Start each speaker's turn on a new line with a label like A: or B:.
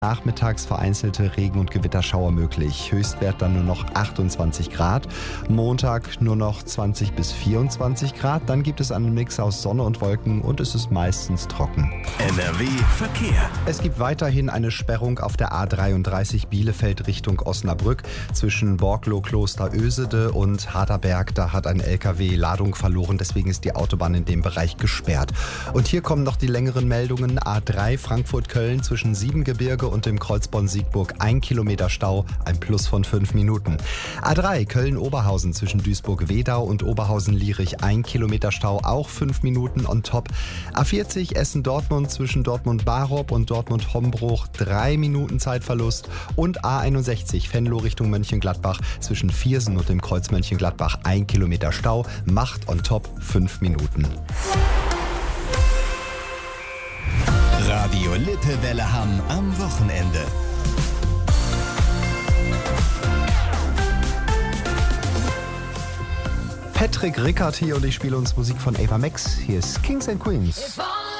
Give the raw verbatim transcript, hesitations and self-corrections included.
A: Nachmittags vereinzelte Regen- und Gewitterschauer möglich. Höchstwert dann nur noch achtundzwanzig Grad. Montag nur noch zwanzig bis vierundzwanzig Grad. Dann gibt es einen Mix aus Sonne und Wolken und es ist meistens trocken.
B: N R W Verkehr.
A: Es gibt weiterhin eine Sperrung auf der A dreiunddreißig Bielefeld Richtung Osnabrück zwischen Borglow Kloster Ösede und Harderberg. Da hat ein L K W Ladung verloren, deswegen ist die Autobahn in dem Bereich gesperrt. Und hier kommen noch die längeren Meldungen. A drei Frankfurt-Köln zwischen Siebengebirge und dem Kreuz Bonn-Siegburg ein Kilometer Stau, ein Plus von fünf Minuten. A drei Köln-Oberhausen zwischen Duisburg-Wedau und Oberhausen-Lierich ein Kilometer Stau, auch fünf Minuten on top. A vierzig Essen-Dortmund zwischen Dortmund-Barop und Dortmund-Hombruch drei Minuten Zeitverlust. Und A einundsechzig Venlo Richtung Mönchengladbach zwischen Viersen und dem Kreuz Mönchengladbach ein Kilometer Stau, macht on top fünf Minuten.
B: Radio Lippewelle Hamm am Wochenende.
A: Patrick Rickard hier und ich spiele uns Musik von Ava Max. Hier ist Kings and Queens.